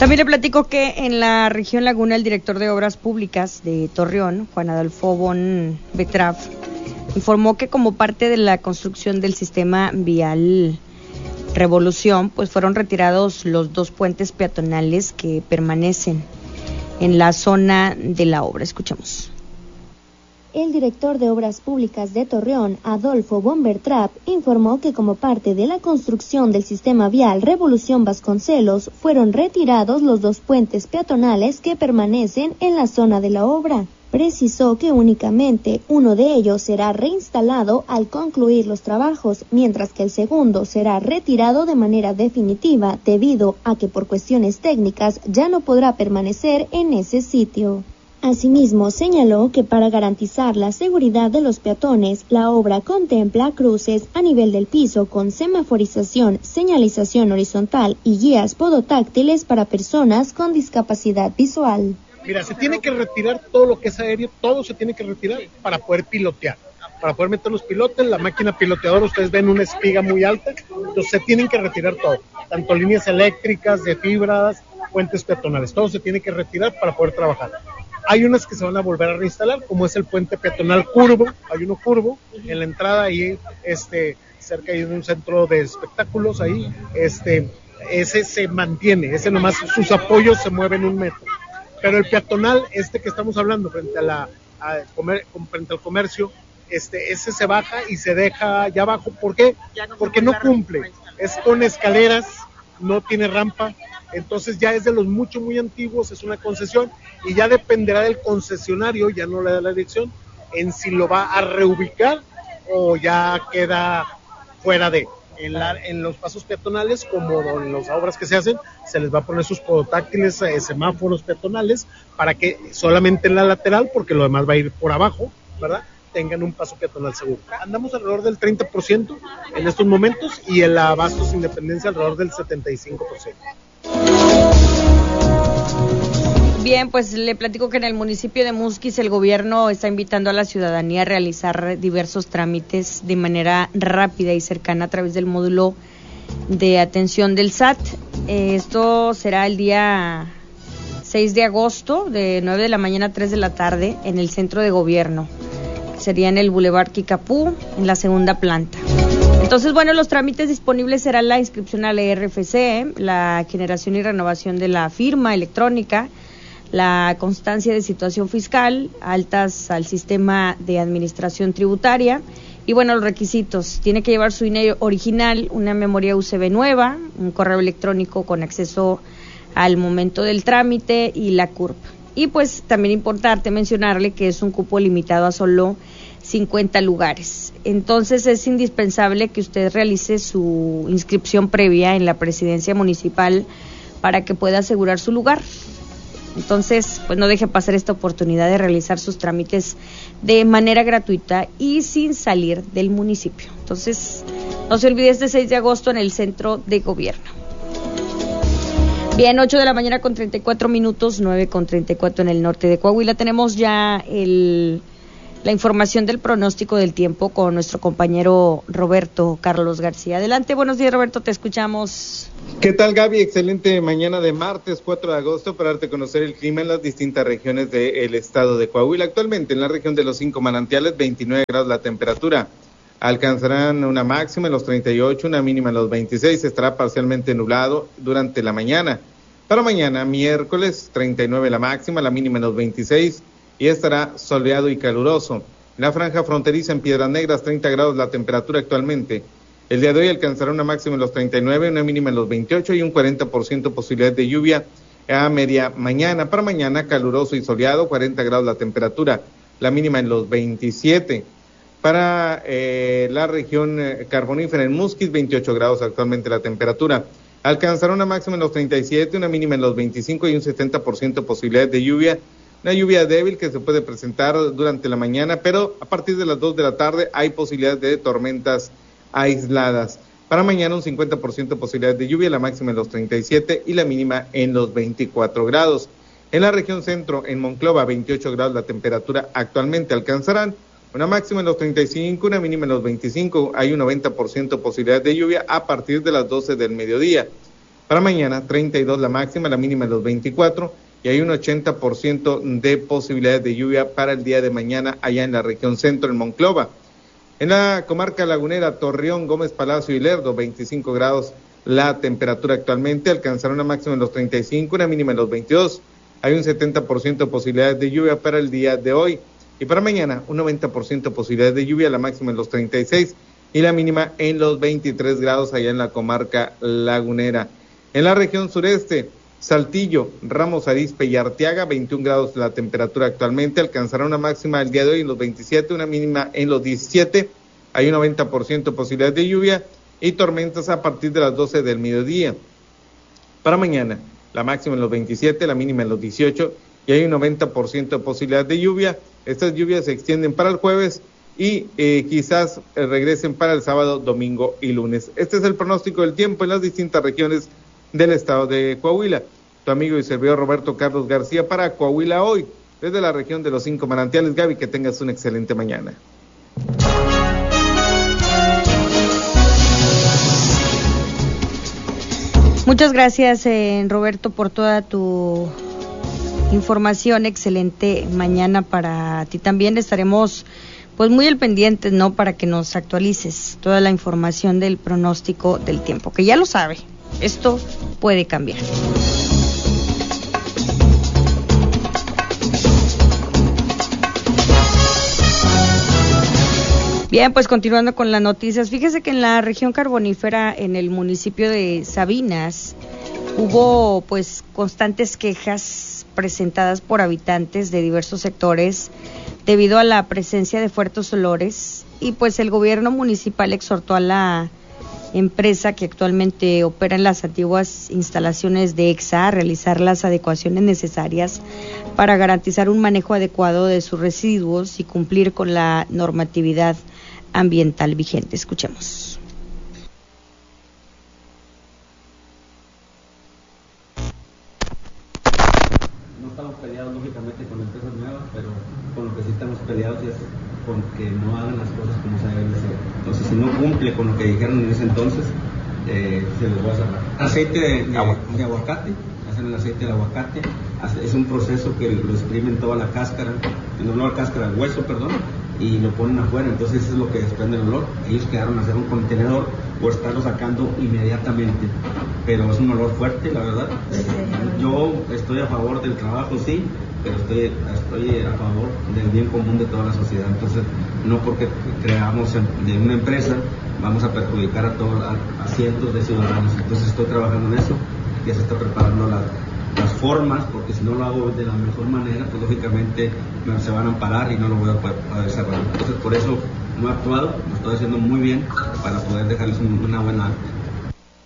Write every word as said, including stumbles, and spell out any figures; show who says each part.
Speaker 1: También le platico que en la región Laguna el director de Obras Públicas de Torreón, Juan Adolfo Bon Betraf, informó que como parte de la construcción del sistema vial Revolución, pues fueron retirados los dos puentes peatonales que permanecen en la zona de la obra. Escuchamos.
Speaker 2: El director de Obras Públicas de Torreón, Adolfo Bon Betraf, informó que como parte de la construcción del sistema vial Revolución Vasconcelos, fueron retirados los dos puentes peatonales que permanecen en la zona de la obra. Precisó que únicamente uno de ellos será reinstalado al concluir los trabajos, mientras que el segundo será retirado de manera definitiva debido a que por cuestiones técnicas ya no podrá permanecer en ese sitio. Asimismo, señaló que para garantizar la seguridad de los peatones, la obra contempla cruces a nivel del piso con semaforización, señalización horizontal y guías podotáctiles para personas con discapacidad visual.
Speaker 3: Mira, se tiene que retirar todo lo que es aéreo, todo se tiene que retirar para poder pilotear, para poder meter los pilotes, la máquina piloteadora, ustedes ven una espiga muy alta, entonces se tienen que retirar todo, tanto líneas eléctricas, de fibras, puentes peatonales, todo se tiene que retirar para poder trabajar. Hay unas que se van a volver a reinstalar, como es el puente peatonal curvo, hay uno curvo, en la entrada ahí, este, cerca de un centro de espectáculos ahí, este, ese se mantiene, ese nomás sus apoyos se mueven un metro. Pero el peatonal, este que estamos hablando, frente a la, a comer, frente al comercio, este, ese se baja y se deja ya abajo. ¿Por qué? Porque no cumple, es con escaleras, no tiene rampa. Entonces ya es de los mucho, muy antiguos, es una concesión y ya dependerá del concesionario, ya no le da la dirección, en si lo va a reubicar o ya queda fuera de. En, la, en los pasos peatonales, como en las obras que se hacen, se les va a poner sus podotáctiles, eh, semáforos peatonales, para que solamente en la lateral, porque lo demás va a ir por abajo, ¿verdad?, tengan un paso peatonal seguro. Andamos alrededor del treinta por ciento en estos momentos y el Abastos Independencia alrededor del setenta y cinco por ciento.
Speaker 1: Bien, pues le platico que en el municipio de Musquis el gobierno está invitando a la ciudadanía a realizar diversos trámites de manera rápida y cercana a través del módulo de atención del S A T. Eh, esto será el día seis de agosto, de nueve de la mañana a tres de la tarde, en el centro de gobierno. Sería en el Boulevard Quicapú, en la segunda planta. Entonces, bueno, los trámites disponibles serán la inscripción a la R F C, la generación y renovación de la firma electrónica, la constancia de situación fiscal, altas al sistema de administración tributaria y, bueno, los requisitos. Tiene que llevar su I N E original, una memoria U S B nueva, un correo electrónico con acceso al momento del trámite y la C U R P. Y, pues, también importante mencionarle que es un cupo limitado a solo cincuenta lugares. Entonces, es indispensable que usted realice su inscripción previa en la presidencia municipal para que pueda asegurar su lugar. Entonces, pues no deje pasar esta oportunidad de realizar sus trámites de manera gratuita y sin salir del municipio. Entonces, no se olvide este seis de agosto en el centro de gobierno. Bien, ocho de la mañana con treinta y cuatro minutos, nueve con treinta y cuatro en el norte de Coahuila. Tenemos ya el... la información del pronóstico del tiempo con nuestro compañero Roberto Carlos García. Adelante, buenos días, Roberto, te escuchamos.
Speaker 4: ¿Qué tal, Gaby? Excelente mañana de martes cuatro de agosto para darte a conocer el clima en las distintas regiones del estado de Coahuila. Actualmente en la región de los cinco manantiales, veintinueve grados la temperatura. Alcanzarán una máxima en los treinta y ocho, una mínima en los veintiséis. Estará parcialmente nublado durante la mañana. Para mañana, miércoles, treinta y nueve la máxima, la mínima en los veintiséis. Y estará soleado y caluroso. En la franja fronteriza en Piedras Negras, treinta grados la temperatura actualmente. El día de hoy alcanzará una máxima en los treinta y nueve, una mínima en los veintiocho y un cuarenta por ciento posibilidad de lluvia a media mañana. Para mañana, caluroso y soleado, cuarenta grados la temperatura, la mínima en los veintisiete. Para eh, la región eh, carbonífera en Musquis, veintiocho grados actualmente la temperatura. Alcanzará una máxima en los treinta y siete, una mínima en los veinticinco y un setenta por ciento posibilidad de lluvia. Una lluvia débil que se puede presentar durante la mañana, pero a partir de las dos de la tarde hay posibilidad de tormentas aisladas. Para mañana un cincuenta por ciento posibilidad de lluvia, la máxima en los treinta y siete y la mínima en los veinticuatro grados. En la región centro, en Monclova, veintiocho grados la temperatura actualmente. Alcanzarán una máxima en los treinta y cinco, una mínima en los veinticinco. Hay un noventa por ciento posibilidad de lluvia a partir de las doce del mediodía. Para mañana, treinta y dos la máxima, la mínima los veinticuatro, y hay un ochenta por ciento de posibilidades de lluvia para el día de mañana allá en la región centro, en Monclova. En la comarca lagunera, Torreón, Gómez Palacio y Lerdo, veinticinco grados la temperatura actualmente, alcanzará una máxima en los treinta y cinco, una mínima en los veintidós. Hay un setenta por ciento de posibilidades de lluvia para el día de hoy. Y para mañana, un noventa por ciento de posibilidades de lluvia, la máxima en los treinta y seis y la mínima en los veintitrés grados allá en la comarca lagunera. En la región sureste, Saltillo, Ramos Arizpe y Arteaga, veintiún grados la temperatura actualmente, alcanzará una máxima el día de hoy en los veintisiete, una mínima en los diecisiete, hay un noventa por ciento de posibilidades de lluvia y tormentas a partir de las doce del mediodía. Para mañana, la máxima en los veintisiete, la mínima en los dieciocho y hay un noventa por ciento de posibilidades de lluvia. Estas lluvias se extienden para el jueves y eh, quizás eh, regresen para el sábado, domingo y lunes. Este es el pronóstico del tiempo en las distintas regiones del estado de Coahuila. Tu amigo y servidor Roberto Carlos García para Coahuila Hoy, desde la región de los Cinco Manantiales. Gaby, que tengas una excelente mañana.
Speaker 1: Muchas gracias, eh, Roberto, por toda tu información. Excelente mañana para ti también. Estaremos pues muy al pendiente, ¿no? Para que nos actualices toda la información del pronóstico del tiempo, que ya lo sabe. Esto puede cambiar. Bien, pues continuando con las noticias, fíjese que en la región carbonífera, en el municipio de Sabinas, hubo pues constantes quejas presentadas por habitantes de diversos sectores debido a la presencia de fuertes olores, y pues el gobierno municipal exhortó a la empresa que actualmente opera en las antiguas instalaciones de EXA a realizar las adecuaciones necesarias para garantizar un manejo adecuado de sus residuos y cumplir con la normatividad ambiental vigente. Escuchemos.
Speaker 5: No estamos peleados lógicamente con empresas nuevas, pero con lo que sí estamos peleados es con que no hagan las cosas como se deben de hacer. Entonces, si no cumple con lo que dijeron en ese entonces, eh, se les va a cerrar. Aceite de, de, Agua. de aguacate, hacen el aceite de aguacate, es un proceso que lo exprimen toda la cáscara, no, no la cáscara, el hueso, perdón, y lo ponen afuera, entonces eso es lo que desprende el olor. Ellos quedaron a hacer un contenedor o estarlo sacando inmediatamente, pero es un olor fuerte, la verdad. Yo estoy a favor del trabajo, sí, pero estoy, estoy a favor del bien común de toda la sociedad. Entonces, no porque creamos de una empresa vamos a perjudicar a todos, a, a cientos de ciudadanos. Entonces estoy trabajando en eso, ya se está preparando la, las formas, porque si no lo hago de la mejor manera, pues lógicamente me, se van a amparar y no lo voy a poder, poder cerrar. Entonces por eso no he actuado, lo estoy haciendo muy bien para poder dejarles un, una buena